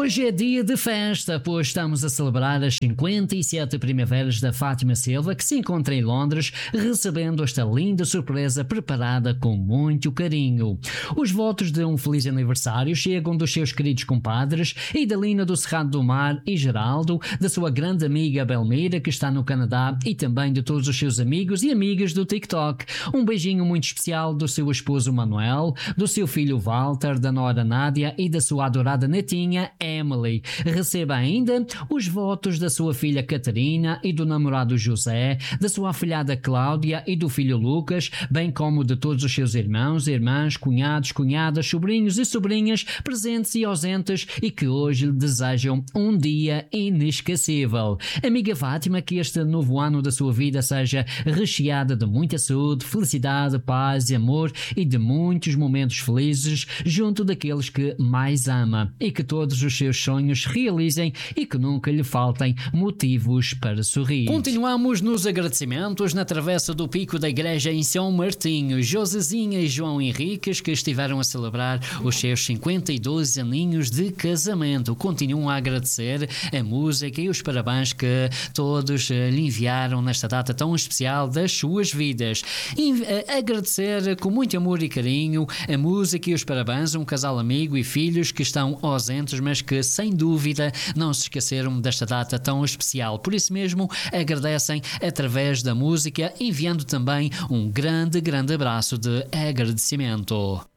Hoje é dia de festa, pois estamos a celebrar as 57 primaveras da Fátima Silva, que se encontra em Londres, recebendo esta linda surpresa preparada com muito carinho. Os votos de um feliz aniversário chegam dos seus queridos compadres, Idalina do Cerrado do Mar e Geraldo, da sua grande amiga Belmira, que está no Canadá, e também de todos os seus amigos e amigas do TikTok. Um beijinho muito especial do seu esposo Manuel, do seu filho Walter, da nora Nádia e da sua adorada netinha Emily. Receba ainda os votos da sua filha Catarina e do namorado José, da sua afilhada Cláudia e do filho Lucas, bem como de todos os seus irmãos, irmãs, cunhados, cunhadas, sobrinhos e sobrinhas, presentes e ausentes, e que hoje lhe desejam um dia inesquecível. Amiga Fátima, que este novo ano da sua vida seja recheada de muita saúde, felicidade, paz e amor e de muitos momentos felizes junto daqueles que mais ama, e que todos os seus sonhos realizem e que nunca lhe faltem motivos para sorrir. Continuamos nos agradecimentos na travessa do Pico da Igreja em São Martinho. Josezinha e João Henriques, que estiveram a celebrar os seus 52 aninhos de casamento, continuam a agradecer a música e os parabéns que todos lhe enviaram nesta data tão especial das suas vidas. Agradecer com muito amor e carinho a música e os parabéns a um casal amigo e filhos que estão ausentes, mas que sem dúvida não se esqueceram desta data tão especial. Por isso mesmo agradecem através da música, enviando também um grande abraço de agradecimento.